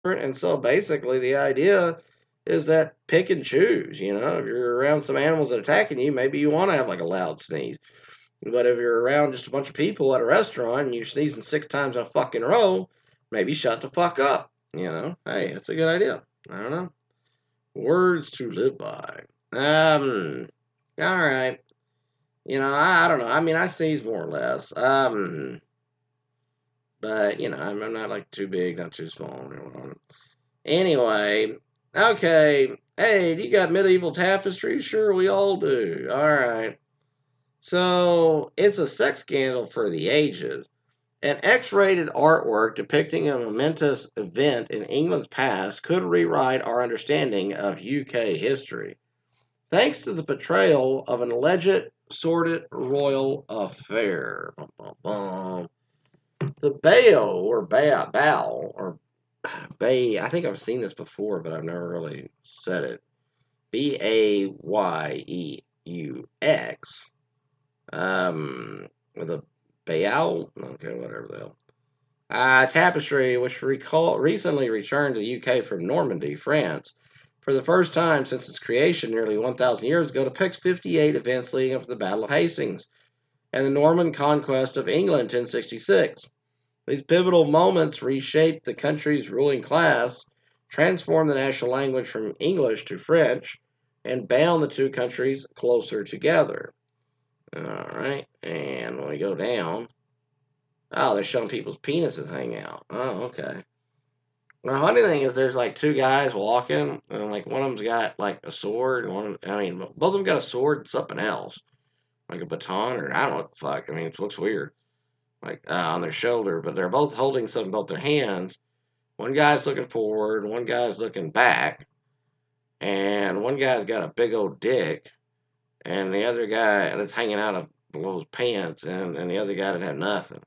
And so basically, the idea is that pick and choose. You know, if you're around some animals that are attacking you, maybe you want to have like a loud sneeze. But if you're around just a bunch of people at a restaurant and you're sneezing 6 times in a fucking row, maybe shut the fuck up. You know, hey, that's a good idea. I don't know. Words to live by. All right. You know, I don't know. I mean, I sneeze more or less. But you know, I'm not like too big, not too small. Anyway, okay. Hey, you got medieval tapestry? Sure, we all do. All right. So it's a sex scandal for the ages. An X rated artwork depicting a momentous event in England's past could rewrite our understanding of UK history, thanks to the portrayal of an alleged sordid royal affair. Bum, bum, bum. The Baal, or Bay, I think I've seen this before, but I've never really said it. Bayeaux, with a Bayal, okay, whatever the hell. Tapestry, which recently returned to the UK from Normandy, France, for the first time since its creation nearly 1,000 years ago, depicts 58 events leading up to the Battle of Hastings and the Norman conquest of England in 1066. These pivotal moments reshaped the country's ruling class, transformed the national language from English to French, and bound the two countries closer together. All right, and when we go down, oh, they're showing people's penises hang out. Oh, okay. The funny thing is, there's like two guys walking, and like one of them's got like a sword, and both of them got a sword and something else, like a baton or I don't know what the fuck. I mean, it looks weird, like on their shoulder, but they're both holding something in both their hands. One guy's looking forward, one guy's looking back, and one guy's got a big old dick, and the other guy that's hanging out of below his pants, and the other guy didn't have nothing.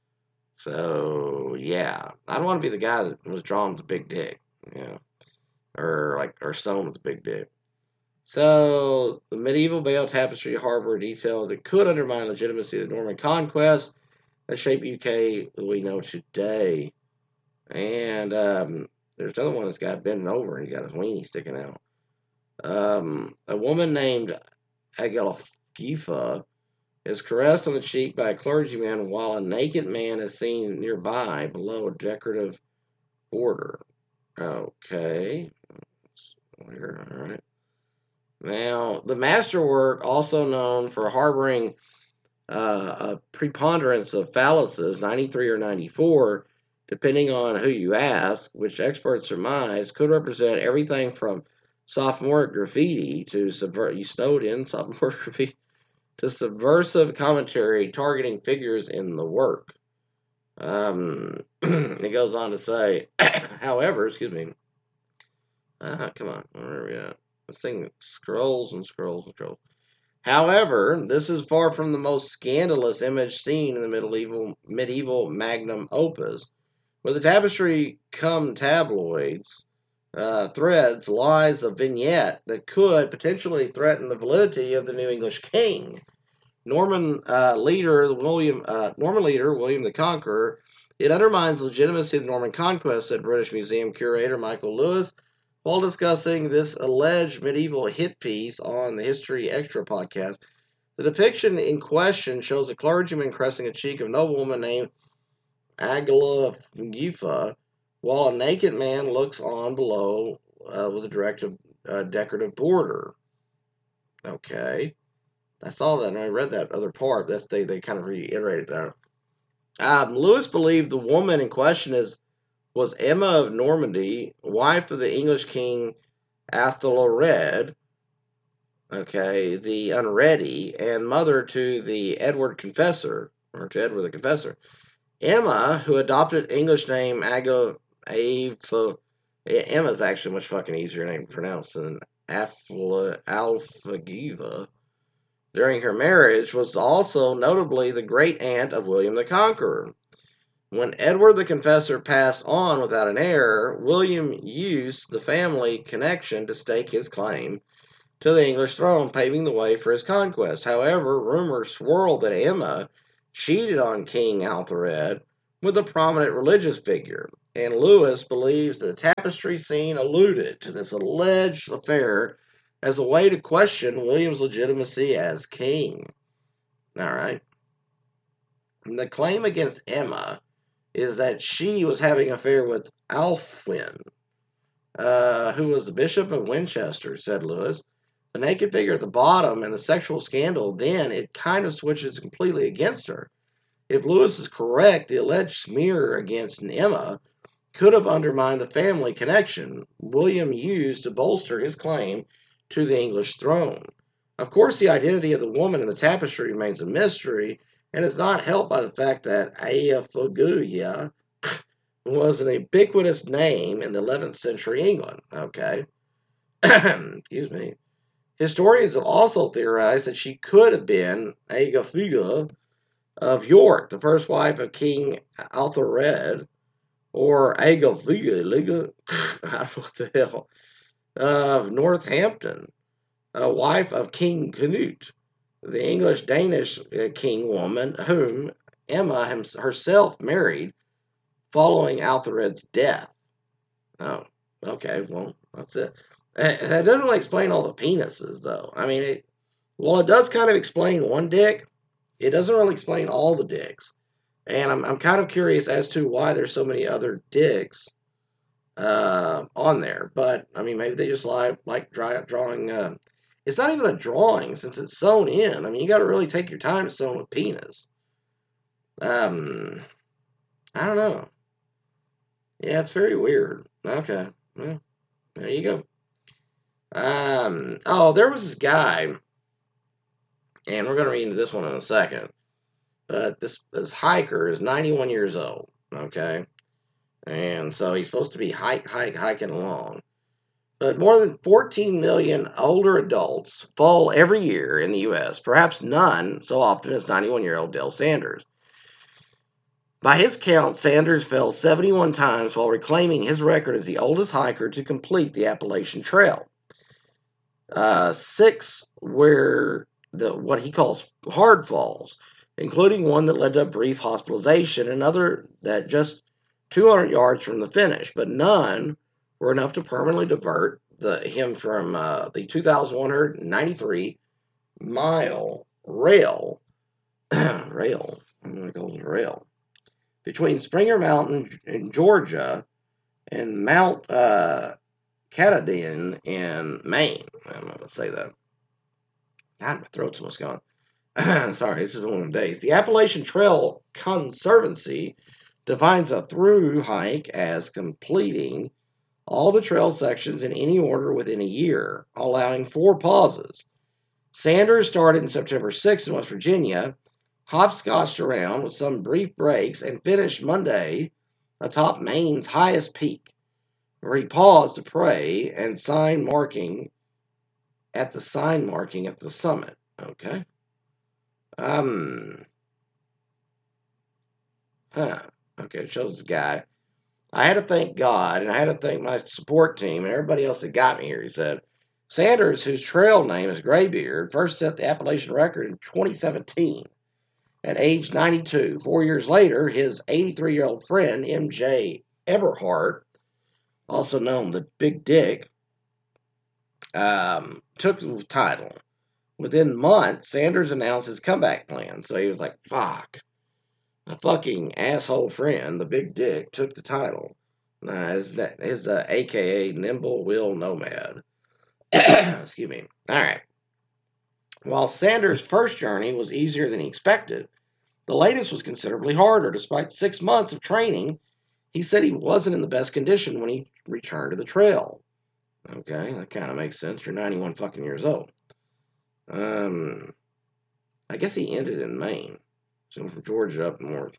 So yeah, I don't want to be the guy that was drawn with the big dick, you know, or sewn with the big dick. So the medieval Bale tapestry harbor details that could undermine legitimacy of the Norman conquest that shaped UK that we know today. And there's another one that's got bending over and he got his weenie sticking out. A woman named Agalgifa is caressed on the cheek by a clergyman while a naked man is seen nearby below a decorative border. Okay. That's weird. All right. Now, the masterwork, also known for harboring a preponderance of phalluses, 93 or 94, depending on who you ask, which experts surmise could represent everything from sophomoric graffiti to sophomoric graffiti to subversive commentary targeting figures in the work. It goes on to say, however, excuse me. Come on, where are we at? This thing scrolls and scrolls and scrolls. However, this is far from the most scandalous image seen in the medieval magnum opus. With the tapestry come tabloids, threads lies a vignette that could potentially threaten the validity of the new English king. Norman leader William the Conqueror. It undermines the legitimacy of the Norman conquest, said British Museum curator Michael Lewis while discussing this alleged medieval hit piece on the History Extra podcast. The depiction in question shows a clergyman caressing a cheek of a noblewoman named Aglagifa, while a naked man looks on below with a decorative border. Okay. I saw that and I read that other part. They kind of reiterated that. Lewis believed the woman in question was Emma of Normandy, wife of the English king Athelred, okay, the Unready, and mother to the Edward Confessor, or to Edward the Confessor. Emma, who adopted English name Emma's actually a much fucking easier name to pronounce than Alphagiva. During her marriage, was also notably the great aunt of William the Conqueror. When Edward the Confessor passed on without an heir, William used the family connection to stake his claim to the English throne, paving the way for his conquest. However, rumors swirled that Emma cheated on King Alfred with a prominent religious figure. And Lewis believes the tapestry scene alluded to this alleged affair as a way to question William's legitimacy as king. All right. And the claim against Emma is that she was having an affair with Alfwin, who was the Bishop of Winchester, said Lewis. The naked figure at the bottom and the sexual scandal, then it kind of switches completely against her. If Lewis is correct, the alleged smear against Emma could have undermined the family connection William used to bolster his claim to the English throne. Of course, the identity of the woman in the tapestry remains a mystery and is not helped by the fact that Aeophagia was an ubiquitous name in the 11th century England. Okay. Excuse me. Historians have also theorized that she could have been Aeophagia of York, the first wife of King Athelred, or Aeophagia, I don't know what the hell, of Northampton, a wife of King Canute, the English-Danish king woman whom Emma herself married following Athelred's death. Oh, okay, well, that's it. That doesn't really explain all the penises, though. I mean, it does kind of explain one dick. It doesn't really explain all the dicks. And I'm kind of curious as to why there's so many other dicks on there. But, I mean, maybe they just like drawing. It's not even a drawing since it's sewn in. I mean, you got to really take your time to sew in a penis. I don't know. Yeah, it's very weird. Okay. Well, there you go. There was this guy, and we're going to read into this one in a second. But this hiker is 91 years old, okay? And so he's supposed to be hiking along. But more than 14 million older adults fall every year in the U.S., perhaps none so often as 91-year-old Dale Sanders. By his count, Sanders fell 71 times while reclaiming his record as the oldest hiker to complete the Appalachian Trail. 6 were what he calls hard falls, including one that led to a brief hospitalization, another that just 200 yards from the finish, but none were enough to permanently divert him from the 2,193-mile rail between Springer Mountain in Georgia and Mount Katahdin in Maine. I'm not going to say that. God, my throat's almost gone. Sorry, this is one of them days. The Appalachian Trail Conservancy defines a through hike as completing all the trail sections in any order within a year, allowing 4 pauses. Sanders started in September 6th in West Virginia, hopscotched around with some brief breaks, and finished Monday atop Maine's highest peak, where he paused to pray and sign marking at the summit. Okay. Okay, it shows the guy. I had to thank God, and I had to thank my support team and everybody else that got me here, he said. Sanders, whose trail name is Graybeard, first set the Appalachian record in 2017 at age 92. 4 years later, his 83-year-old friend, M.J. Eberhart, also known the Big Dick, took the title. Within months, Sanders announced his comeback plan, so he was like, fuck. A fucking asshole friend, the Big Dick, took the title. His a.k.a. Nimble Will Nomad. Excuse me. All right. While Sanders' first journey was easier than he expected, the latest was considerably harder. Despite 6 months of training, he said he wasn't in the best condition when he returned to the trail. Okay, that kind of makes sense. You're 91 fucking years old. I guess he ended in Maine. So from Georgia up north.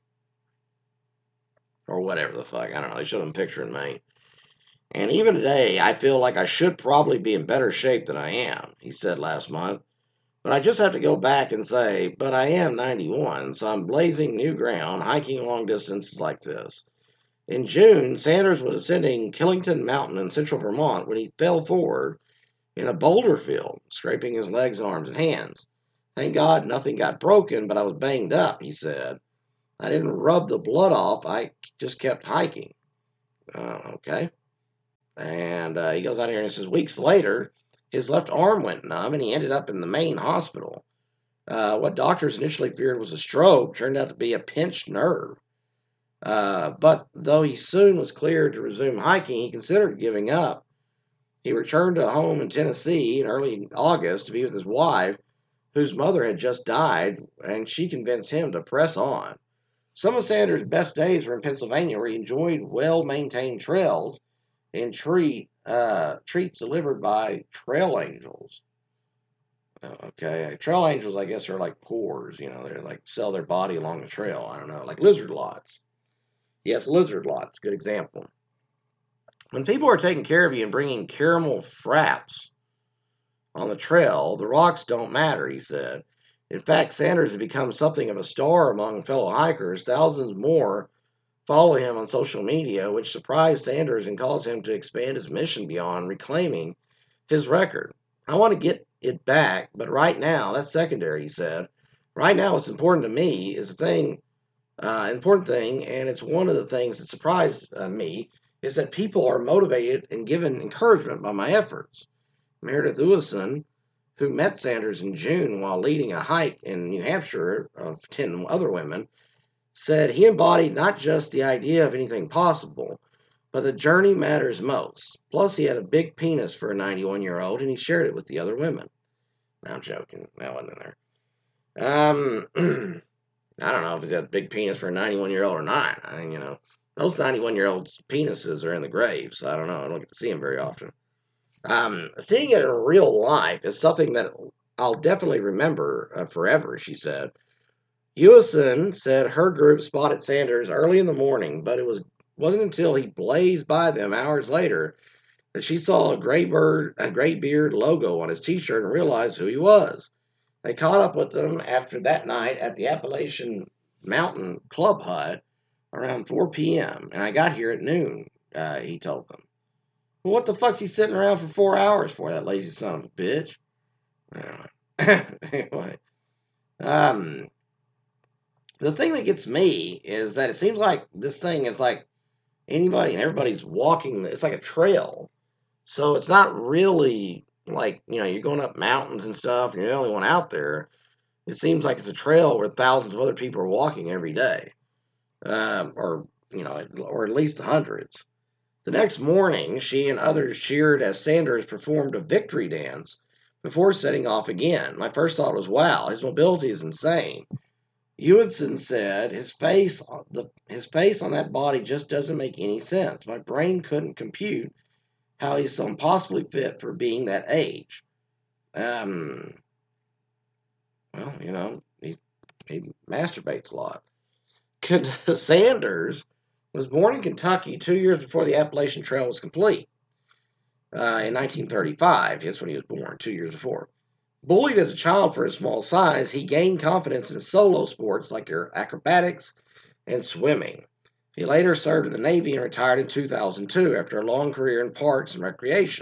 Or whatever the fuck. I don't know. They showed him a picture in Maine. And even today, I feel like I should probably be in better shape than I am, he said last month. But I just have to go back and say, but I am 91, so I'm blazing new ground, hiking long distances like this. In June, Sanders was ascending Killington Mountain in central Vermont when he fell forward in a boulder field, scraping his legs, arms, and hands. Thank God nothing got broken, but I was banged up, he said. I didn't rub the blood off, I just kept hiking. Okay. And he goes out here and says weeks later, his left arm went numb and he ended up in the main hospital. What doctors initially feared was a stroke turned out to be a pinched nerve. But though he soon was cleared to resume hiking, he considered giving up. He returned to home in Tennessee in early August to be with his wife, whose mother had just died, and she convinced him to press on. Some of Sanders' best days were in Pennsylvania, where he enjoyed well-maintained trails and treats delivered by trail angels. Okay, trail angels, I guess, are like poors. They're like sell their body along the trail. I don't know, like lizard lots. Yes, lizard lots, good example. When people are taking care of you and bringing caramel fraps on the trail, the rocks don't matter, he said. In fact, Sanders has become something of a star among fellow hikers. Thousands more follow him on social media, which surprised Sanders and caused him to expand his mission beyond reclaiming his record. I want to get it back, but right now, that's secondary, he said. Right now, what's important to me is important thing, and it's one of the things that surprised me, is that people are motivated and given encouragement by my efforts. Meredith Ewison, who met Sanders in June while leading a hike in New Hampshire of 10 other women, said he embodied not just the idea of anything possible, but the journey matters most. Plus, he had a big penis for a 91-year-old, and he shared it with the other women. No, I'm joking. That wasn't in there. I don't know if he's got a big penis for a 91-year-old or not. Those 91-year-olds' penises are in the grave, so I don't know. I don't get to see them very often. Seeing it in real life is something that I'll definitely remember forever, she said. Ewison said her group spotted Sanders early in the morning, but wasn't until he blazed by them hours later that she saw a Graybeard logo on his T-shirt and realized who he was. They caught up with him after that night at the Appalachian Mountain Club Hut around 4 p.m., and I got here at noon, he told them. Well, what the fuck's he sitting around for 4 hours for, that lazy son of a bitch? Anyway, the thing that gets me is that it seems like this thing is like anybody and everybody's walking. It's like a trail. So it's not really like, you're going up mountains and stuff and you're the only one out there. It seems like it's a trail where thousands of other people are walking every day, or at least hundreds. The next morning, she and others cheered as Sanders performed a victory dance before setting off again. My first thought was, wow, his mobility is insane. Ewison said his face on that body just doesn't make any sense. My brain couldn't compute how he's so impossibly fit for being that age. Well, he masturbates a lot. Sanders was born in Kentucky 2 years before the Appalachian Trail was complete. In 1935, that's when he was born, 2 years before. Bullied as a child for his small size, he gained confidence in solo sports like acrobatics and swimming. He later served in the Navy and retired in 2002 after a long career in parks and recreation.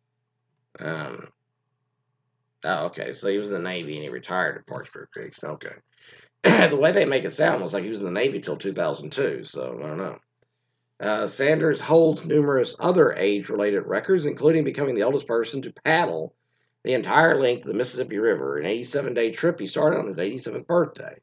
Okay, so he was in the Navy and he retired in parks and recreation. Okay. The way they make it sound was like he was in the Navy till 2002, so I don't know. Sanders holds numerous other age-related records, including becoming the oldest person to paddle the entire length of the Mississippi River, an 87-day trip he started on his 87th birthday.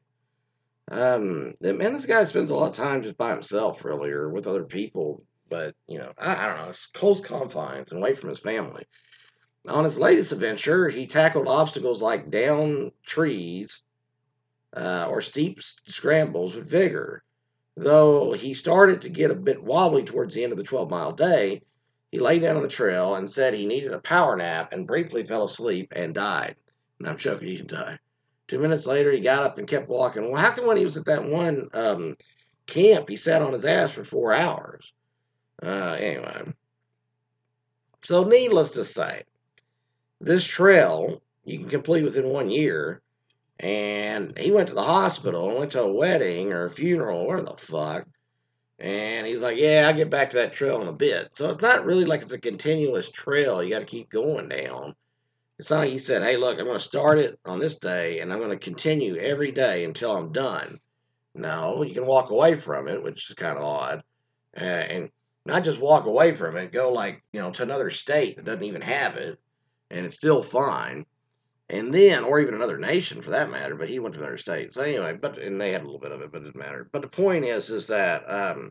This guy spends a lot of time just by himself, really, or with other people, but, I don't know, it's close confines and away from his family. On his latest adventure, he tackled obstacles like down trees or steep scrambles with vigor. Though he started to get a bit wobbly towards the end of the 12-mile day, he lay down on the trail and said he needed a power nap and briefly fell asleep and died. And I'm joking, he didn't die. 2 minutes later, he got up and kept walking. Well, how come when he was at that one camp, he sat on his ass for 4 hours? Anyway. So needless to say, this trail you can complete within 1 year. And he went to the hospital and went to a wedding or a funeral, where the fuck. And he's like, yeah, I'll get back to that trail in a bit. So it's not really like it's a continuous trail you got to keep going down. It's not like he said, hey, look, I'm going to start it on this day, and I'm going to continue every day until I'm done. No, you can walk away from it, which is kind of odd. And Not just walk away from it, go like, to another state that doesn't even have it, and it's still fine. And then, or even another nation for that matter, but he went to another state. So anyway, and they had a little bit of it, but it didn't matter. But the point is that,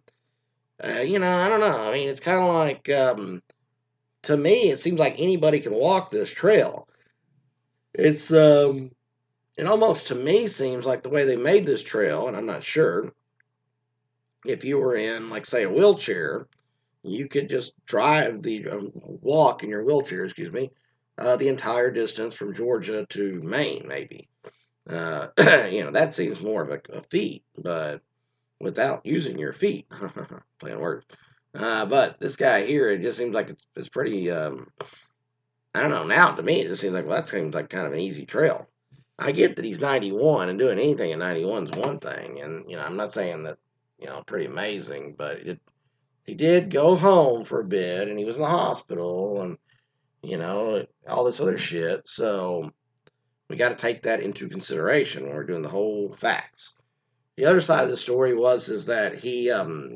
I don't know. I mean, it's kind of like, to me, it seems like anybody can walk this trail. It's, it almost to me seems like the way they made this trail, and I'm not sure, if you were in, like, say, a wheelchair, you could just walk in your wheelchair, excuse me, the entire distance from Georgia to Maine, maybe. That seems more of a feat, but without using your feet, playing words. But this guy here, it just seems like it's pretty. I don't know. Now to me, it just seems like, well, that seems like kind of an easy trail. I get that he's 91 and doing anything at 91 is one thing, and I'm not saying that pretty amazing, but he did go home for a bit, and he was in the hospital, and all this other shit. So we got to take that into consideration when we're doing the whole facts. The other side of the story is that he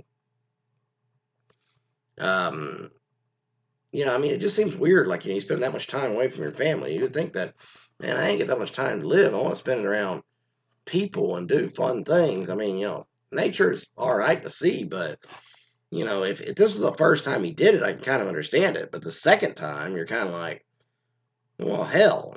I mean, it just seems weird. Like, you spend that much time away from your family. You would think that, man, I ain't get that much time to live. I want to spend it around people and do fun things. I mean, nature's all right to see, but if this was the first time he did it, I can kind of understand it. But the second time, you're kind of like, well, hell,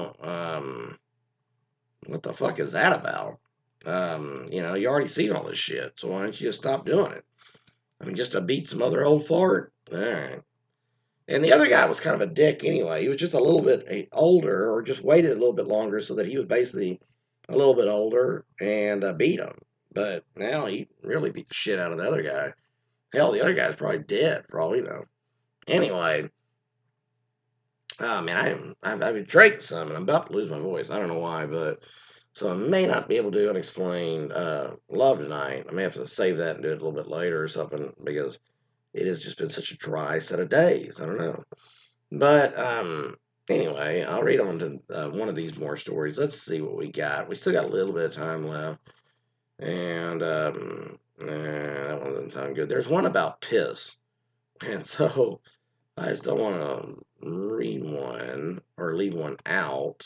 what the fuck is that about? You already seen all this shit, so why don't you just stop doing it? I mean, just to beat some other old fart? All right. And the other guy was kind of a dick anyway. He was just a little bit older, or just waited a little bit longer so that he was basically a little bit older and beat him. But now he really beat the shit out of the other guy. Hell, the other guy's probably dead for all we know. Anyway, oh man, I've been drinking some and I'm about to lose my voice. I don't know why, but so I may not be able to do unexplained love tonight. I may have to save that and do it a little bit later or something because it has just been such a dry set of days. I don't know. But anyway, I'll read on to one of these more stories. Let's see what we got. We still got a little bit of time left. And that one doesn't sound good. There's one about piss. And so I just don't want to read one or leave one out.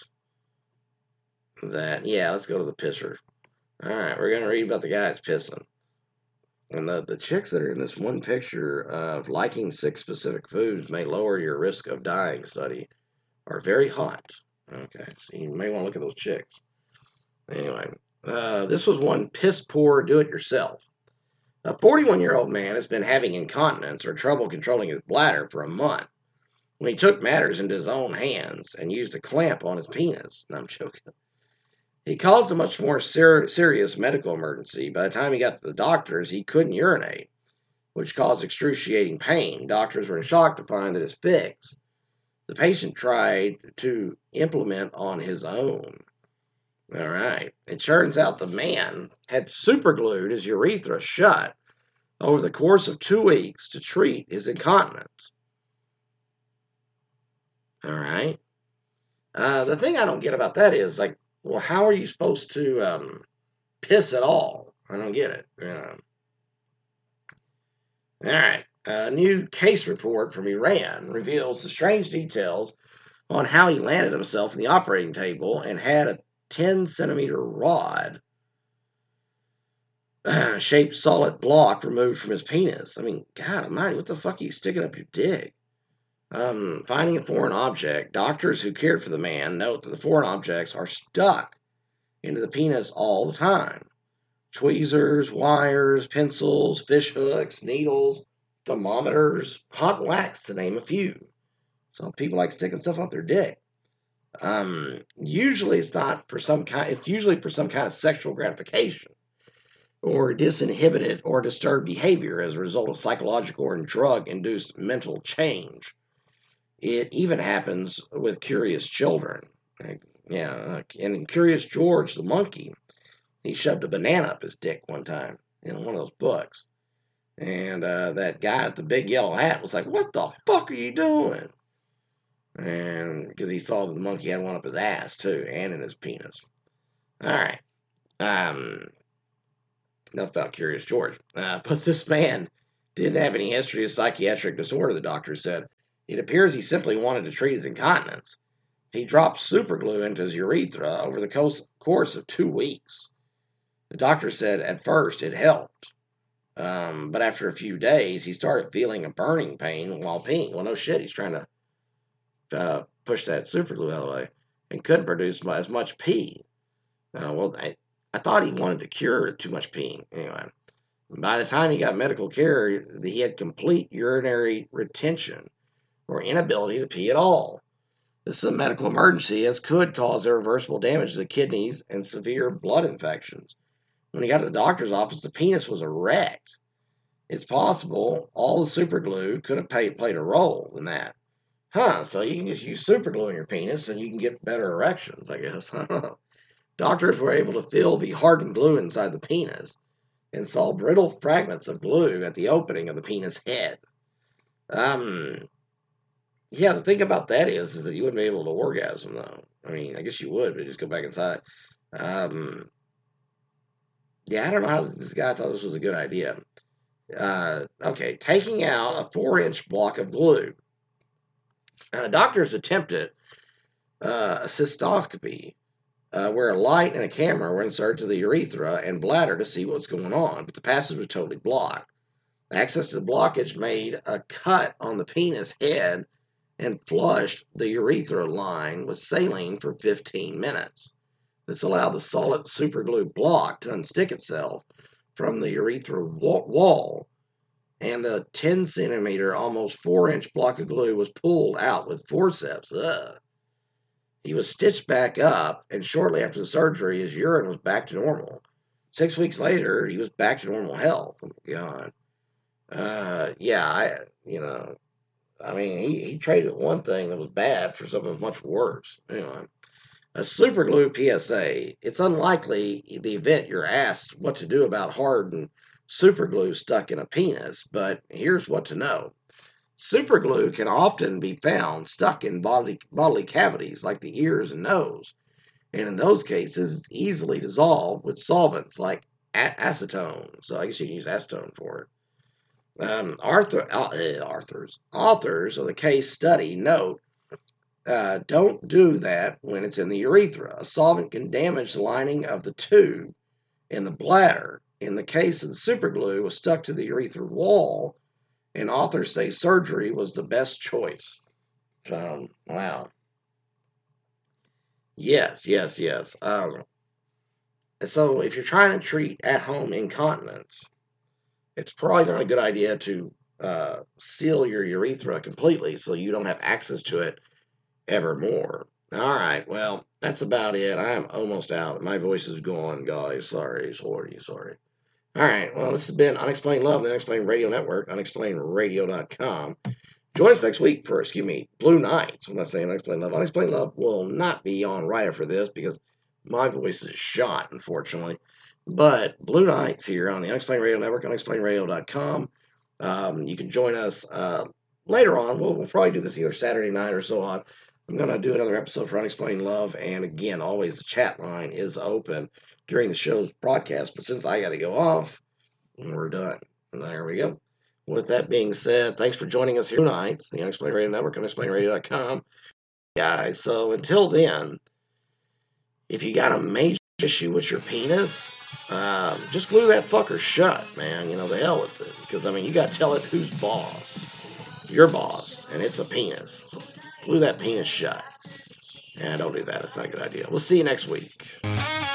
Let's go to the pisser. All right, we're going to read about the guy that's pissing. And the chicks that are in this one picture of liking 6 specific foods may lower your risk of dying study are very hot. Okay, so you may want to look at those chicks. Anyway, this was one piss poor do-it-yourself. A 41-year-old man has been having incontinence or trouble controlling his bladder for a month when he took matters into his own hands and used a clamp on his penis. No, I'm joking. He caused a much more serious medical emergency. By the time he got to the doctors, he couldn't urinate, which caused excruciating pain. Doctors were in shock to find that his fix, the patient tried to implement on his own. All right. It turns out the man had superglued his urethra shut over the course of 2 weeks to treat his incontinence. All right. The thing I don't get about that is, like, well, how are you supposed to piss at all? I don't get it. All right. A new case report from Iran reveals the strange details on how he landed himself in the operating table and had a 10-centimeter rod shaped solid block removed from his penis. I mean, God almighty, what the fuck are you sticking up your dick? Finding a foreign object, doctors who cared for the man note that the foreign objects are stuck into the penis all the time. Tweezers, wires, pencils, fish hooks, needles, thermometers, hot wax, to name a few. So people like sticking stuff up their dick. Usually it's usually for some kind of sexual gratification or disinhibited or disturbed behavior as a result of psychological or drug-induced mental change. It even happens with curious children. And Curious George the monkey, he shoved a banana up his dick one time in one of those books. And that guy with the big yellow hat was like, "What the fuck are you doing?" And because he saw that the monkey had one up his ass too, and in his penis. All right. Enough about Curious George. But this man Didn't have any history of psychiatric disorder, the doctor said. It appears he simply wanted to treat his incontinence. He dropped superglue into his urethra over the course of 2 weeks. The doctor said at first it helped, but after a few days, he started feeling a burning pain while peeing. Well, no shit, he's trying to push that superglue out of the way and couldn't produce as much pee. I thought he wanted to cure too much peeing. Anyway, by the time he got medical care, he had complete urinary retention or inability to pee at all. This is a medical emergency, as could cause irreversible damage to the kidneys and severe blood infections. When he got to the doctor's office, the penis was erect. It's possible all the superglue could have played a role in that. So you can just use superglue in your penis and you can get better erections, I guess. Doctors were able to feel the hardened glue inside the penis and saw brittle fragments of glue at the opening of the penis head. Yeah, the thing about that is that you wouldn't be able to orgasm, though. I mean, I guess you would, but just go back inside. Yeah, I don't know how this guy thought this was a good idea. Okay, taking out a 4-inch block of glue. Doctors attempted a cystoscopy where a light and a camera were inserted to the urethra and bladder to see what's going on, but the passage was totally blocked. Access to the blockage made a cut on the penis head and flushed the urethra line with saline for 15 minutes. This allowed the solid superglue block to unstick itself from the urethra wall, and the 10-centimeter, almost 4-inch block of glue was pulled out with forceps. He was stitched back up, and shortly after the surgery, his urine was back to normal. 6 weeks later, he was back to normal health. Oh, my God. He traded one thing that was bad for something much worse. Anyway, a superglue PSA. It's unlikely the event you're asked what to do about hardened superglue stuck in a penis, but here's what to know. Superglue can often be found stuck in bodily cavities like the ears and nose, and in those cases, it's easily dissolved with solvents like acetone. So I guess you can use acetone for it. Authors of the case study note, don't do that when it's in the urethra. A solvent can damage the lining of the tube in the bladder. In the case of the superglue, was stuck to the urethra wall, and authors say surgery was the best choice. Wow. Yes. So if you're trying to treat at-home incontinence, it's probably not a good idea to seal your urethra completely so you don't have access to it evermore. All right, well, that's about it. I'm almost out. My voice is gone, guys. Sorry. All right, well, this has been Unexplained Love, the Unexplained Radio Network, unexplainеdradio.com. Join us next week for, Blue Nights. I'm not saying Unexplained Love. Unexplained Love will not be on right after this because my voice is shot, unfortunately. But Blue Nights here on the Unexplained Radio Network, unexplainedradio.com. You can join us later on. We'll probably do this either Saturday night or so on. I'm going to do another episode for Unexplained Love. And again, always the chat line is open during the show's broadcast. But since I got to go off, we're done. And there we go. With that being said, thanks for joining us here tonight. The Unexplained Radio Network, unexplainedradio.com. Guys, so until then, if you got a major issue with your penis, just glue that fucker shut, man. The hell with it. Because, you got to tell it who's boss. Your boss. And it's a penis. So glue that penis shut. Don't do that. It's not a good idea. We'll see you next week.